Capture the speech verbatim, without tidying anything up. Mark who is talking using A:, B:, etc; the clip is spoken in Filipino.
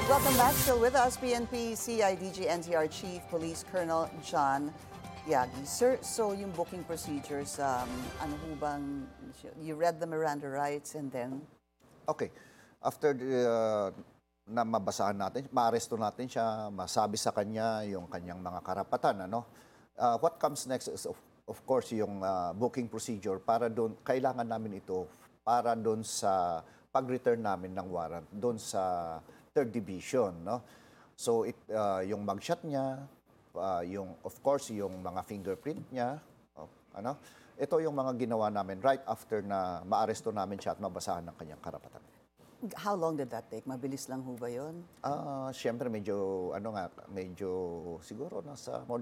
A: Welcome back. Still with us, P N P C I D G N T R Chief Police Colonel John Yagi. Sir, so yung booking procedures, um, ano ho bang, you read the Miranda rights and then?
B: Okay. After the, uh, na mabasahan natin, maaresto natin siya, masabi sa kanya yung kanyang mga karapatan. Ano? Uh, what comes next is, of, of course, yung uh, booking procedure para doon, kailangan namin ito para doon sa pag-return namin ng warrant, doon sa third division. No? So, it, uh, yung mugshot niya, uh, yung, of course, yung mga fingerprint niya, oh, ano? Ito yung mga ginawa namin right after na maaresto namin siya at mabasahan ng kanyang karapatan.
A: How long did that take? Mabilis lang ho ba yun?
B: Ah, siyempre medyo ano nga, medyo siguro nasa more